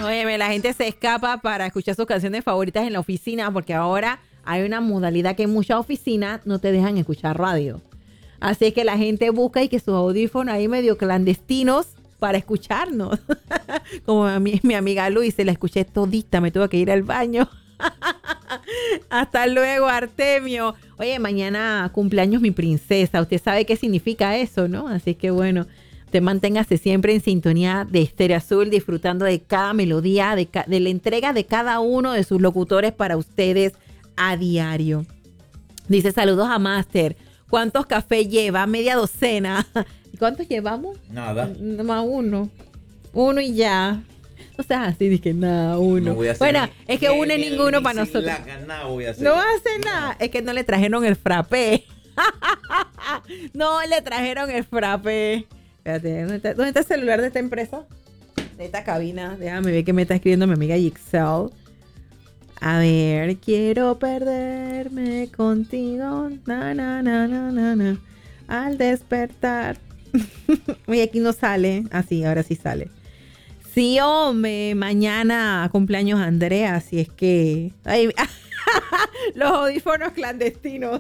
Óyeme, la gente se escapa para escuchar sus canciones favoritas en la oficina porque ahora hay una modalidad que en muchas oficinas no te dejan escuchar radio. Así que la gente busca y que sus audífonos ahí medio clandestinos para escucharnos. Como a mí, mi amiga Luis, se la escuché todita, me tuve que ir al baño. Hasta luego, Artemio. Oye, mañana cumpleaños mi princesa. Usted sabe qué significa eso, ¿no? Así que bueno, usted manténgase siempre en sintonía de Estéreo Azul, disfrutando de cada melodía, de la entrega de cada uno de sus locutores para ustedes a diario. Dice, saludos a Master. ¿Cuántos cafés lleva? Media docena. ¿Cuántos llevamos? Nada. Más uno. Uno y ya. O sea, así dije, nada, uno. No voy a hacer bueno, es que uno es ninguno para nosotros. Nada voy a hacer. No hace nada. Es que no le trajeron el frappé. No le trajeron el frappé. Espérate, ¿dónde está el celular de esta empresa? De esta cabina. Déjame ver que me está escribiendo mi amiga Gixel. A ver, quiero perderme contigo. Na, na, na, na, na, na. Al despertar. Uy, aquí no sale. Ah, sí, ahora sí sale. Sí, hombre, mañana cumpleaños Andrea, así es que... Ay, los audífonos clandestinos.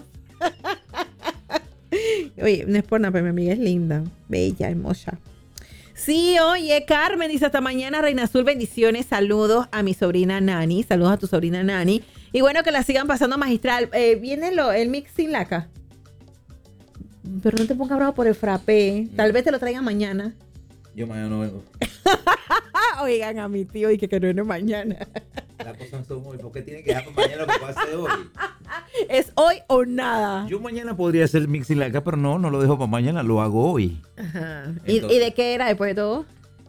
Oye, no es por nada, pero mi amiga es linda, bella, hermosa. Sí, oye, Carmen dice, hasta mañana, Reina Azul, bendiciones, saludos a mi sobrina Nani, saludos a tu sobrina Nani. Y bueno, que la sigan pasando magistral. ¿Viene el mix sin laca? Pero no te pongas bravo por el frappé, tal vez te lo traigan mañana. Yo mañana no vengo. Oigan a mi tío y que no viene mañana. Las cosas son hoy. ¿Por qué tiene que dejar para mañana lo que puede hacer hoy? ¿Es hoy o nada? Yo mañana podría hacer mixing acá, pero no lo dejo para mañana, lo hago hoy. Ajá. ¿Y de qué era después de todo?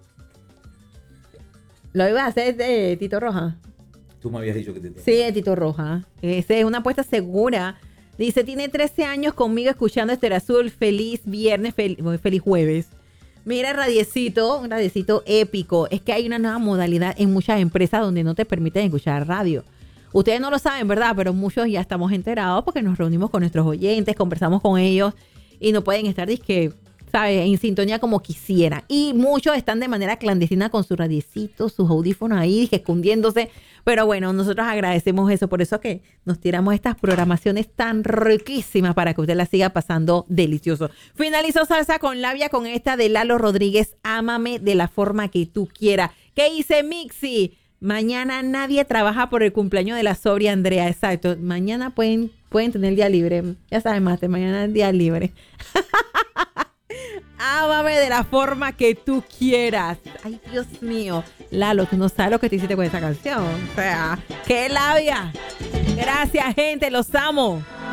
¿Lo ibas a hacer de Tito Roja? Tú me habías dicho que te... Sí, de Tito Roja. Esa es una apuesta segura. Dice, tiene 13 años conmigo escuchando Estéreo Azul. Feliz viernes, feliz jueves. Mira, un radiecito épico. Es que hay una nueva modalidad en muchas empresas donde no te permiten escuchar radio. Ustedes no lo saben, ¿verdad? Pero muchos ya estamos enterados porque nos reunimos con nuestros oyentes, conversamos con ellos y no pueden estar, ¿sabes? En sintonía como quisieran. Y muchos están de manera clandestina con sus radiecitos, sus audífonos ahí, escondiéndose. Pero bueno, nosotros agradecemos eso. Por eso que nos tiramos estas programaciones tan riquísimas para que usted la siga pasando delicioso. Finalizó Salsa con Labia con esta de Lalo Rodríguez, Ámame de la forma que tú quieras. ¿Qué dice Mixi? Mañana nadie trabaja por el cumpleaños de la sobria Andrea. Exacto. Mañana pueden tener día libre. Ya sabes, Master, mañana es día libre. Ámame de la forma que tú quieras. Ay, Dios mío. Lalo, tú no sabes lo que te hiciste con esa canción. O sea, ¡qué labia! Gracias, gente. Los amo.